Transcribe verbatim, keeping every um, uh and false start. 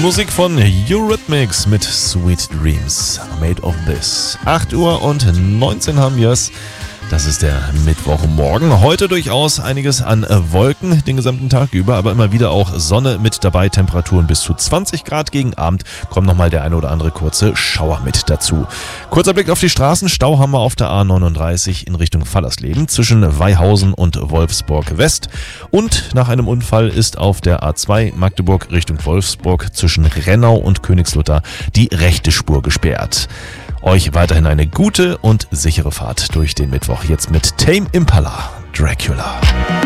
Musik von Eurythmics mit Sweet Dreams, Made of This. acht Uhr und neunzehn haben wir es. Das ist der Mittwochmorgen. Heute durchaus einiges an Wolken den gesamten Tag über, aber immer wieder auch Sonne mit dabei. Temperaturen bis zu zwanzig Grad. Gegen Abend kommt nochmal der eine oder andere kurze Schauer mit dazu. Kurzer Blick auf die Straßen. Stau haben wir auf der A neununddreißig in Richtung Fallersleben zwischen Weihausen und Wolfsburg West. Und nach einem Unfall ist auf der A zwei Magdeburg Richtung Wolfsburg zwischen Rennau und Königslutter die rechte Spur gesperrt. Euch weiterhin eine gute und sichere Fahrt durch den Mittwoch. Jetzt mit Tame Impala, Dracula.